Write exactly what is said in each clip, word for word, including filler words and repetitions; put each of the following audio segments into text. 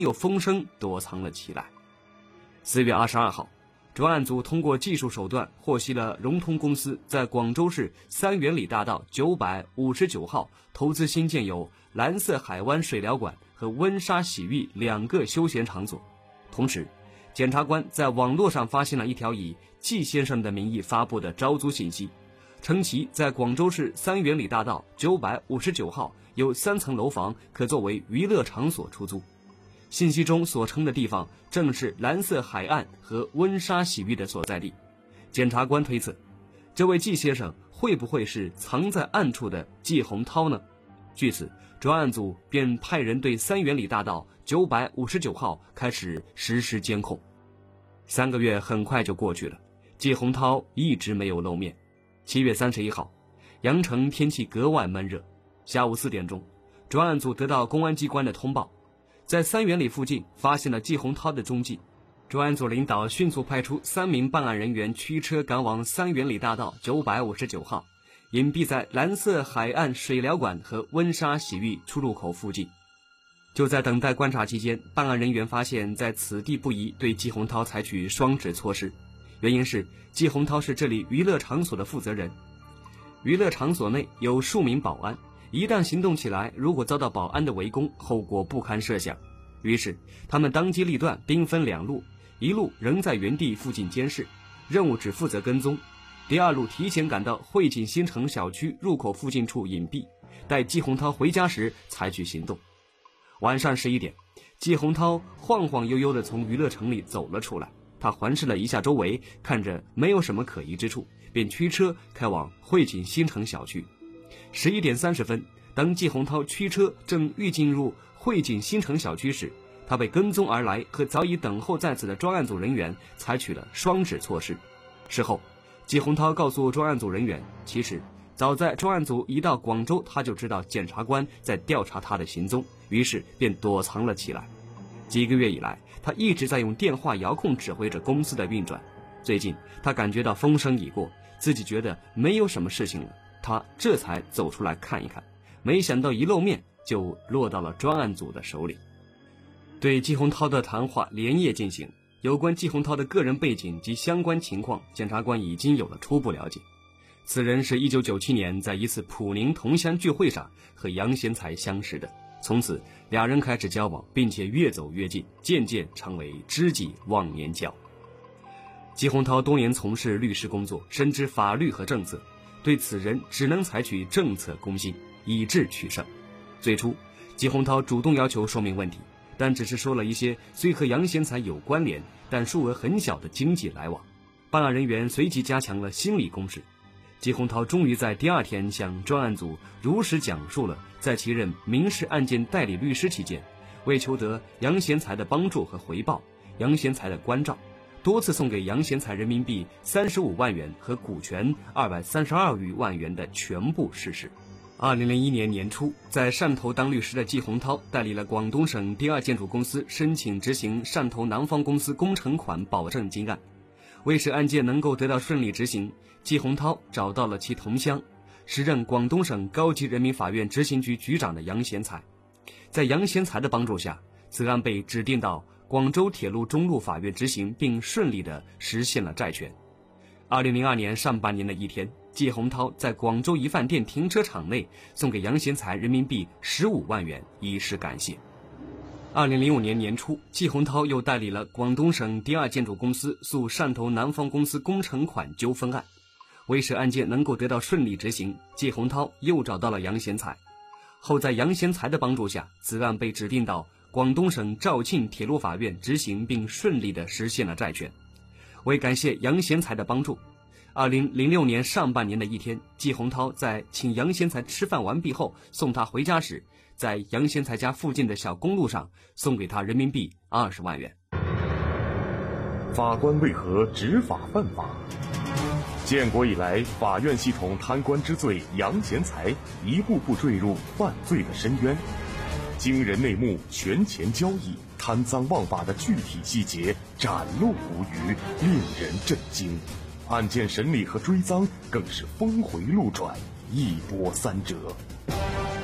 有风声躲藏了起来。四月二十二号，专案组通过技术手段获悉了融通公司在广州市三元里大道九百五十九号投资新建有蓝色海湾水疗馆和温莎洗浴两个休闲场所。同时，检察官在网络上发现了一条以季先生的名义发布的招租信息，称其在广州市三元里大道九百五十九号有三层楼房可作为娱乐场所出租。信息中所称的地方正是蓝色海岸和温莎洗浴的所在地。检察官推测，这位季先生会不会是藏在暗处的季洪涛呢？据此，专案组便派人对三元里大道九百五十九号开始实施监控。三个月很快就过去了，季洪涛一直没有露面。七月三十一号，羊城天气格外闷热，下午四点钟，专案组得到公安机关的通报，在三元里附近发现了季洪涛的踪迹。专案组领导迅速派出三名办案人员驱车赶往三元里大道九百五十九号，隐蔽在蓝色海岸水疗馆和温莎洗浴出入口附近。就在等待观察期间，办案人员发现在此地不宜对季洪涛采取双指措施，原因是季洪涛是这里娱乐场所的负责人，娱乐场所内有数名保安，一旦行动起来，如果遭到保安的围攻，后果不堪设想。于是他们当机立断，兵分两路，一路仍在原地附近监视，任务只负责跟踪；第二路提前赶到汇景新城小区入口附近处隐蔽，待季洪涛回家时采取行动。晚上十一点，季洪涛晃晃悠悠地从娱乐城里走了出来，他环视了一下周围，看着没有什么可疑之处，便驱车开往汇景新城小区。十一点三十分，当季洪涛驱车正欲进入汇景新城小区时，他被跟踪而来和早已等候在此的专案组人员采取了双指措施。事后，季洪涛告诉专案组人员，其实早在专案组一到广州，他就知道检察官在调查他的行踪，于是便躲藏了起来。几个月以来，他一直在用电话遥控指挥着公司的运转。最近他感觉到风声已过，自己觉得没有什么事情了，他这才走出来看一看，没想到一露面就落到了专案组的手里。对季洪涛的谈话连夜进行，有关季洪涛的个人背景及相关情况，检察官已经有了初步了解。此人是一九九七年在一次普宁同乡聚会上和杨贤才相识的，从此两人开始交往，并且越走越近，渐渐成为知己忘年交。季洪涛多年从事律师工作，深知法律和政策，对此人只能采取政策攻心，以智取胜。最初，季洪涛主动要求说明问题，但只是说了一些虽和杨贤才有关联，但数额很小的经济来往。办案人员随即加强了心理攻势。季洪涛终于在第二天向专案组如实讲述了在其任民事案件代理律师期间，为求得杨贤才的帮助和回报，杨贤才的关照，多次送给杨贤才人民币三十五万元和股权二百三十二余万元的全部事实。二零零一年年初，在汕头当律师的季洪涛代理了广东省第二建筑公司申请执行汕头南方公司工程款保证金案。为使案件能够得到顺利执行，季洪涛找到了其同乡，时任广东省高级人民法院执行局局长的杨贤才。在杨贤才的帮助下，此案被指定到广州铁路中路法院执行，并顺利地实现了债权。二零零二年上半年的一天，季洪涛在广州一饭店停车场内送给杨贤才人民币十五万元，以示感谢。二零零五年年初，季洪涛又代理了广东省第二建筑公司诉汕头南方公司工程款纠纷案。为使案件能够得到顺利执行，季洪涛又找到了杨贤才。后在杨贤才的帮助下，此案被指定到广东省肇庆铁路法院执行，并顺利地实现了债权。为感谢杨贤才的帮助，二零零六年上半年的一天，季洪涛在请杨贤才吃饭完毕后送他回家时，在杨贤才家附近的小公路上送给他人民币二十万元。 法官为何执法犯法？建国以来，法院系统贪官之罪杨贤才一步步坠入犯罪的深渊。惊人内幕，权钱交易、贪赃枉法的具体细节展露无余，令人震惊。案件审理和追赃更是峰回路转，一波三折。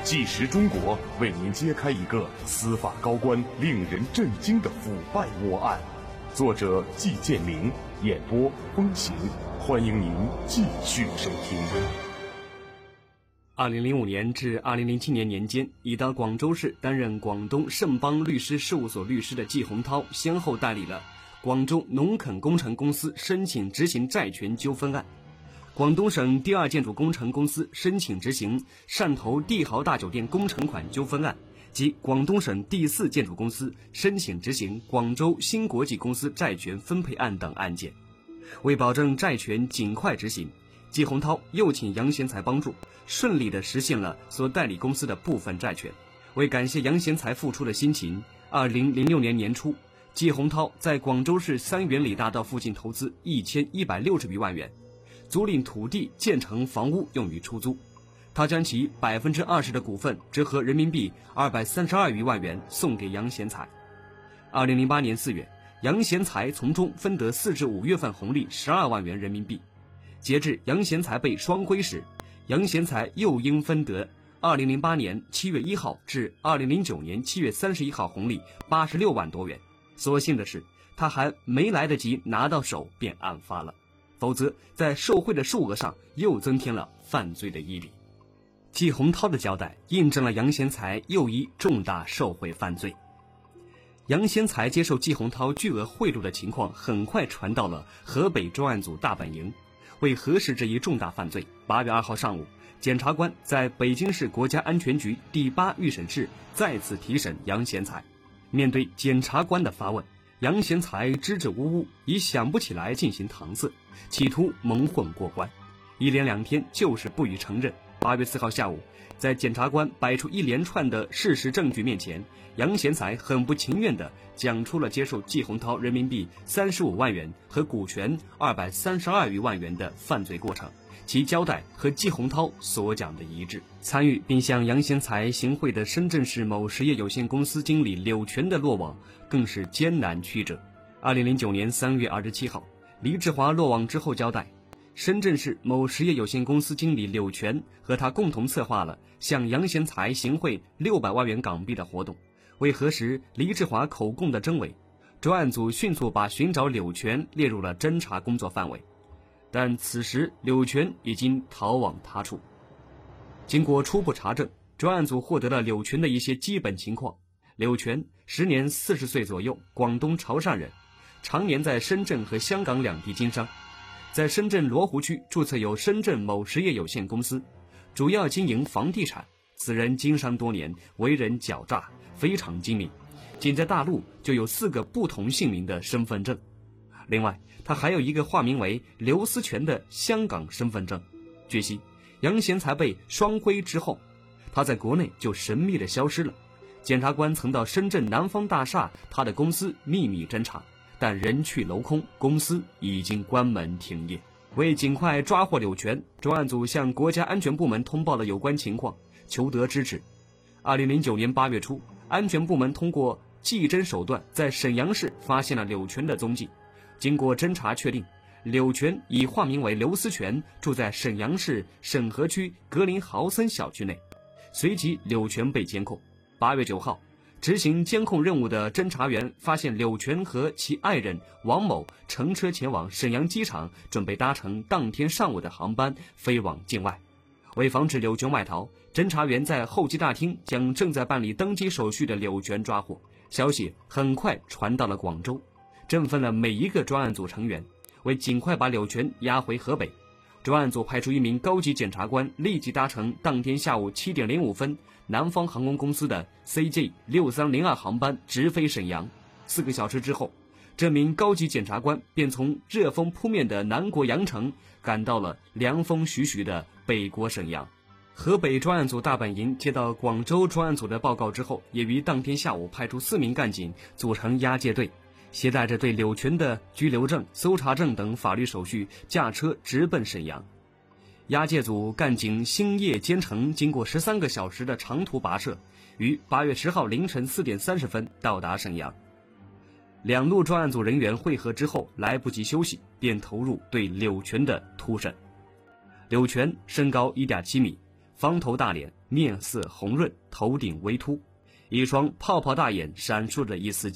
纪实中国为您揭开一个司法高官令人震惊的腐败窝案。作者季建明，演播风行。欢迎您继续收听。 二零零五年至二零零七年年间，已到广州市担任广东盛邦律师事务所律师的季洪涛，先后代理了广州农垦工程公司申请执行债权纠纷案、广东省第二建筑工程公司申请执行汕头帝豪大酒店工程款纠纷案及广东省第四建筑公司申请执行广州新国际公司债权分配案等案件。为保证债权尽快执行，季洪涛又请杨贤才帮助，顺利地实现了所代理公司的部分债权。为感谢杨贤才付出的辛勤，二零零六年年初，季洪涛在广州市三元里大道附近投资一千一百六十余万元，租赁土地建成房屋用于出租。他将其百分之二十的股份，折合人民币二百三十二余万元送给杨贤才。二零零八年四月，杨贤才从中分得四至五月份红利十二万元人民币。截至杨贤才被双规时，杨贤才又应分得二零零八年七月一号至二零零九年七月三十一号红利八十六万多元。所幸的是，他还没来得及拿到手便案发了，否则在受贿的数额上又增添了犯罪的一笔。季洪涛的交代印证了杨贤才又一重大受贿犯罪。杨贤才接受季洪涛巨额贿赂的情况很快传到了河北专案组大本营。为核实这一重大犯罪，八月二号上午，检察官在北京市国家安全局第八预审室再次提审杨贤才。面对检察官的发问，杨贤才支支吾吾，以想不起来进行搪塞，企图蒙混过关，一连两天就是不予承认。八月四号下午，在检察官摆出一连串的事实证据面前，杨贤才很不情愿地讲出了接受季洪涛人民币三十五万元和股权二百三十二余万元的犯罪过程，其交代和季洪涛所讲的一致。参与并向杨贤才行贿的深圳市某实业有限公司经理柳全的落网更是艰难曲折。二零零九年三月二十七号，黎志华落网之后交代，深圳市某实业有限公司经理柳全和他共同策划了向杨贤才行贿六百万元港币的活动。为核实黎志华口供的真伪，专案组迅速把寻找柳全列入了侦查工作范围。但此时柳全已经逃往他处。经过初步查证，专案组获得了柳全的一些基本情况。柳全时年四十岁左右，广东潮汕人，常年在深圳和香港两地经商。在深圳罗湖区注册有深圳某实业有限公司，主要经营房地产。此人经商多年，为人狡诈，非常精明，仅在大陆就有四个不同姓名的身份证。另外，他还有一个化名为刘思全的香港身份证。据悉，杨贤才被双规之后，他在国内就神秘地消失了。检察官曾到深圳南方大厦他的公司秘密侦查，但人去楼空，公司已经关门停业。为尽快抓获柳全，专案组向国家安全部门通报了有关情况，求得支持。二零零九年八月初，安全部门通过技侦手段在沈阳市发现了柳全的踪迹。经过侦查确定，柳全以化名为刘思全，住在沈阳市沈河区格林豪森小区内。随即柳全被监控。八月九号，执行监控任务的侦查员发现柳全和其爱人王某乘车前往沈阳机场，准备搭乘当天上午的航班飞往境外。为防止柳全外逃，侦查员在候机大厅将正在办理登机手续的柳全抓获。消息很快传到了广州，振奋了每一个专案组成员。为尽快把柳全押回河北，专案组派出一名高级检察官立即搭乘当天下午七点零五分南方航空公司的 C J 六三零二航班直飞沈阳。四个小时之后，这名高级检察官便从热风扑面的南国羊城赶到了凉风徐徐的北国沈阳。河北专案组大本营接到广州专案组的报告之后，也于当天下午派出四名干警组成押解队，携带着对柳全的居留证、搜查证等法律手续，驾车直奔沈阳。押解组干警星夜兼程，经过十三个小时的长途跋涉，于八月十号凌晨四点三十分到达沈阳。两路专案组人员会合之后，来不及休息，便投入对柳全的突审。柳全身高一点七米， 方头大脸，面色红润，头顶微秃，一双泡泡大眼闪烁着一丝